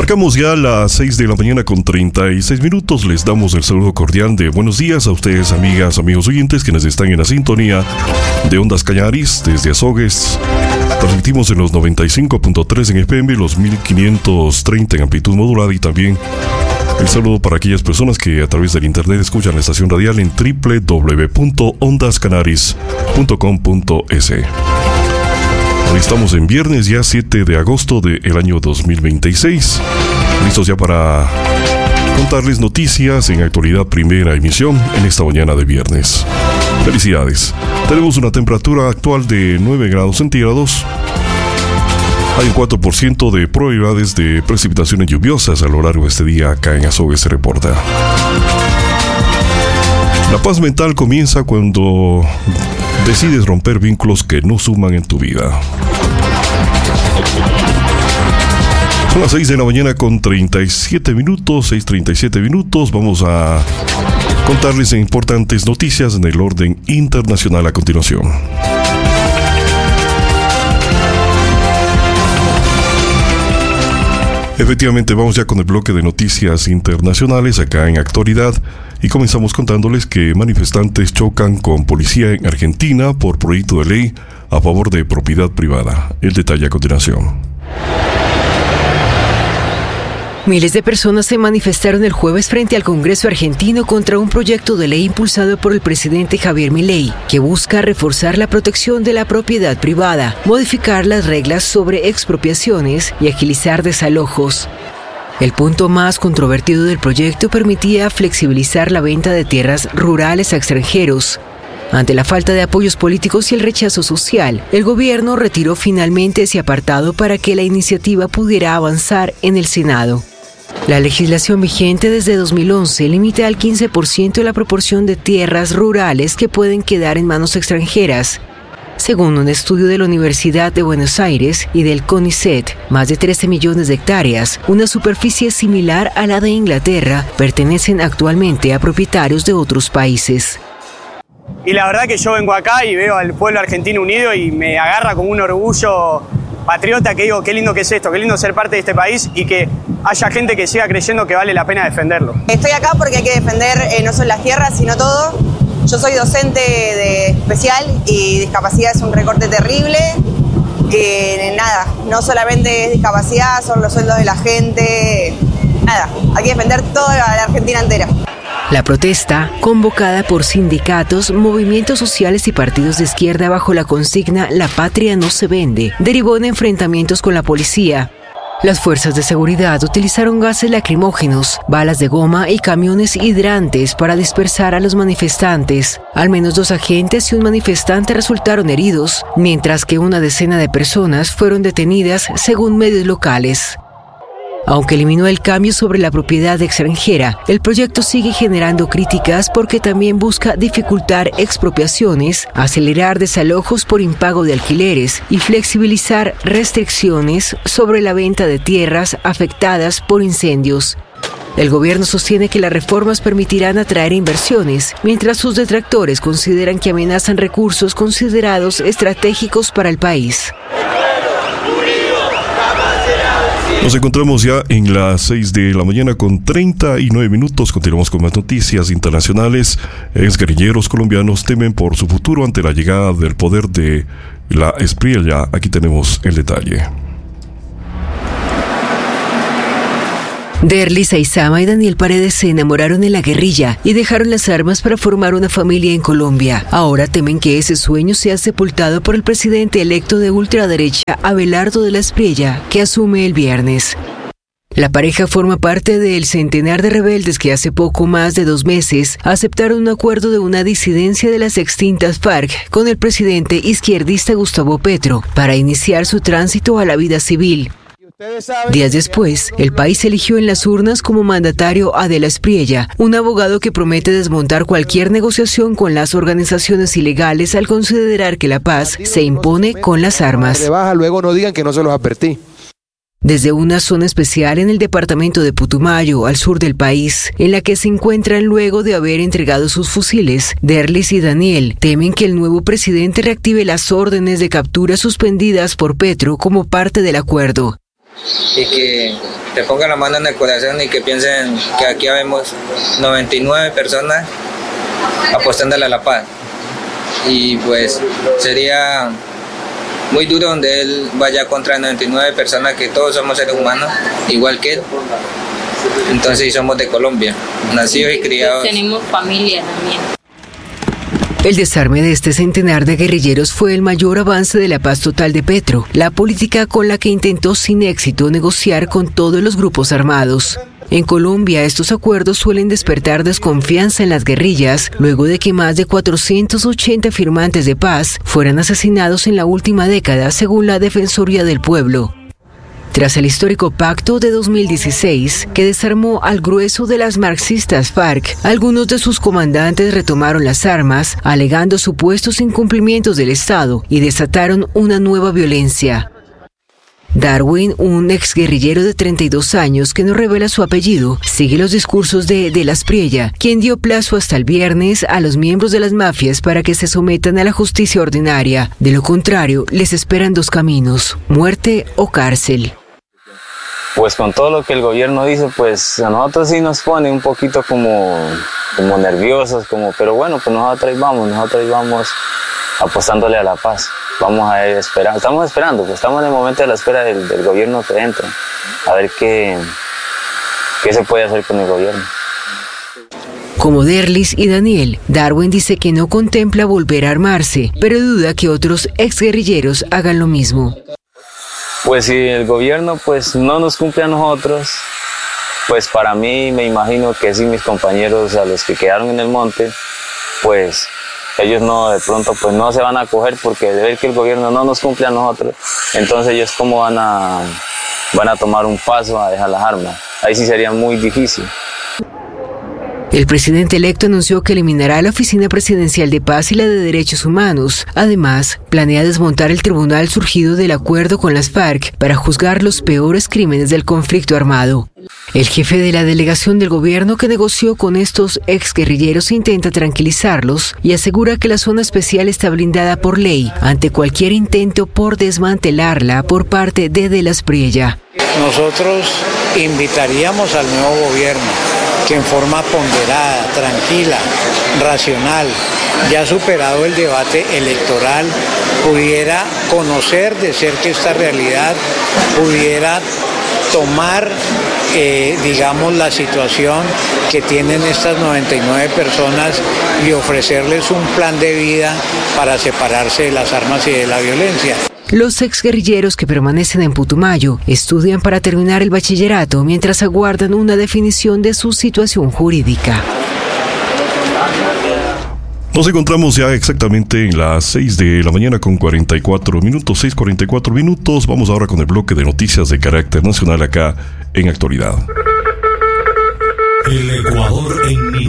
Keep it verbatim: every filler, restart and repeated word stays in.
Marcamos ya las seis de la mañana con treinta y seis minutos. Les damos el saludo cordial de buenos días a ustedes, amigas, amigos oyentes, quienes están en la sintonía de Ondas Cañaris desde Azogues. Transmitimos en los noventa y cinco punto tres en F M, los mil quinientos treinta en amplitud modulada, y también el saludo para aquellas personas que a través del internet escuchan la estación radial en doble u doble u doble u punto ondas canaris punto com punto es. Hoy estamos en viernes, ya siete de agosto del año dos mil veintiséis. Listos ya para contarles noticias en actualidad, primera emisión en esta mañana de viernes. Felicidades. Tenemos una temperatura actual de nueve grados centígrados. Hay un cuatro por ciento de probabilidades de precipitaciones lluviosas a lo largo de este día acá en Azogues, se reporta. La paz mental comienza cuando decides romper vínculos que no suman en tu vida. Son las seis de la mañana con treinta y siete minutos, seis treinta y siete minutos. Vamos a contarles importantes noticias en el orden internacional a continuación. Efectivamente, vamos ya con el bloque de noticias internacionales acá en Actualidad, y comenzamos contándoles que manifestantes chocan con policía en Argentina por proyecto de ley a favor de propiedad privada. El detalle a continuación. Miles de personas se manifestaron el jueves frente al Congreso argentino contra un proyecto de ley impulsado por el presidente Javier Milei, que busca reforzar la protección de la propiedad privada, modificar las reglas sobre expropiaciones y agilizar desalojos. El punto más controvertido del proyecto permitía flexibilizar la venta de tierras rurales a extranjeros. Ante la falta de apoyos políticos y el rechazo social, el gobierno retiró finalmente ese apartado para que la iniciativa pudiera avanzar en el Senado. La legislación vigente desde dos mil once limita al quince por ciento la proporción de tierras rurales que pueden quedar en manos extranjeras. Según un estudio de la Universidad de Buenos Aires y del CONICET, más de trece millones de hectáreas, una superficie similar a la de Inglaterra, pertenecen actualmente a propietarios de otros países. Y la verdad que yo vengo acá y veo al pueblo argentino unido y me agarra como un orgullo patriota, que digo, qué lindo que es esto, qué lindo ser parte de este país y que haya gente que siga creyendo que vale la pena defenderlo. Estoy acá porque hay que defender eh, no solo las tierras, sino todo. Yo soy docente de especial y discapacidad es un recorte terrible. Eh, nada, no solamente es discapacidad, son los sueldos de la gente. Nada, hay que defender toda la Argentina entera. La protesta, convocada por sindicatos, movimientos sociales y partidos de izquierda bajo la consigna "La patria no se vende", derivó en enfrentamientos con la policía. Las fuerzas de seguridad utilizaron gases lacrimógenos, balas de goma y camiones hidrantes para dispersar a los manifestantes. Al menos dos agentes y un manifestante resultaron heridos, mientras que una decena de personas fueron detenidas, según medios locales. Aunque eliminó el cambio sobre la propiedad extranjera, el proyecto sigue generando críticas porque también busca dificultar expropiaciones, acelerar desalojos por impago de alquileres y flexibilizar restricciones sobre la venta de tierras afectadas por incendios. El gobierno sostiene que las reformas permitirán atraer inversiones, mientras sus detractores consideran que amenazan recursos considerados estratégicos para el país. Nos encontramos ya en las seis de la mañana con treinta y nueve minutos. Continuamos con más noticias internacionales. Exguerrilleros colombianos temen por su futuro ante la llegada del poder de la Espriella. Aquí tenemos el detalle. Derlis Aizama y Daniel Paredes se enamoraron en la guerrilla y dejaron las armas para formar una familia en Colombia. Ahora temen que ese sueño sea sepultado por el presidente electo de ultraderecha, Abelardo de la Espriella, que asume el viernes. La pareja forma parte del centenar de rebeldes que hace poco más de dos meses aceptaron un acuerdo de una disidencia de las extintas FARC con el presidente izquierdista Gustavo Petro para iniciar su tránsito a la vida civil. Días después, el país eligió en las urnas como mandatario a De la Espriella, un abogado que promete desmontar cualquier negociación con las organizaciones ilegales al considerar que la paz se impone con las armas. Luego no digan que no se los advertí. Desde una zona especial en el departamento de Putumayo, al sur del país, en la que se encuentran luego de haber entregado sus fusiles, Derlis y Daniel temen que el nuevo presidente reactive las órdenes de captura suspendidas por Petro como parte del acuerdo. y que te pongan la mano en el corazón y que piensen que aquí habemos noventa y nueve personas apostándole a la paz. Y pues sería muy duro donde él vaya contra noventa y nueve personas que todos somos seres humanos, igual que él. Entonces somos de Colombia, nacidos y criados. Tenemos familia también. El desarme de este centenar de guerrilleros fue el mayor avance de la paz total de Petro, la política con la que intentó sin éxito negociar con todos los grupos armados. En Colombia, estos acuerdos suelen despertar desconfianza en las guerrillas, luego de que más de cuatrocientos ochenta firmantes de paz fueran asesinados en la última década, según la Defensoría del Pueblo. Tras el histórico pacto de dos mil dieciséis, que desarmó al grueso de las marxistas FARC, algunos de sus comandantes retomaron las armas, alegando supuestos incumplimientos del Estado, y desataron una nueva violencia. Darwin, un exguerrillero de treinta y dos años que no revela su apellido, sigue los discursos de De las Priella, quien dio plazo hasta el viernes a los miembros de las mafias para que se sometan a la justicia ordinaria. De lo contrario, les esperan dos caminos: muerte o cárcel. Pues con todo lo que el gobierno dice, pues a nosotros sí nos pone un poquito como, como nerviosos, como, pero bueno, pues nosotros ahí vamos, nosotros ahí vamos apostándole a la paz. Vamos a esperar, estamos esperando, pues estamos en el momento de la espera del, del gobierno que entra, a ver qué, qué se puede hacer con el gobierno. Como Derlis y Daniel, Darwin dice que no contempla volver a armarse, pero duda que otros exguerrilleros hagan lo mismo. Pues si el gobierno pues no nos cumple a nosotros, pues para mí me imagino que sí, mis compañeros, a los que quedaron en el monte, pues ellos no, de pronto pues no se van a acoger, porque de ver que el gobierno no nos cumple a nosotros, entonces ellos cómo van a, van a tomar un paso a dejar las armas. Ahí sí sería muy difícil. El presidente electo anunció que eliminará la Oficina Presidencial de Paz y la de Derechos Humanos. Además, planea desmontar el tribunal surgido del acuerdo con las FARC para juzgar los peores crímenes del conflicto armado. El jefe de la delegación del gobierno que negoció con estos exguerrilleros intenta tranquilizarlos y asegura que la zona especial está blindada por ley ante cualquier intento por desmantelarla por parte de De las Priella. Nosotros invitaríamos al nuevo gobierno que en forma ponderada, tranquila, racional, ya superado el debate electoral, pudiera conocer de cerca esta realidad, pudiera tomar, eh, digamos, la situación que tienen estas noventa y nueve personas y ofrecerles un plan de vida para separarse de las armas y de la violencia. Los exguerrilleros que permanecen en Putumayo estudian para terminar el bachillerato mientras aguardan una definición de su situación jurídica. Nos encontramos ya exactamente en las seis de la mañana con cuarenta y cuatro minutos, seis cuarenta y cuatro minutos. Vamos ahora con el bloque de noticias de carácter nacional acá en Actualidad. El Ecuador en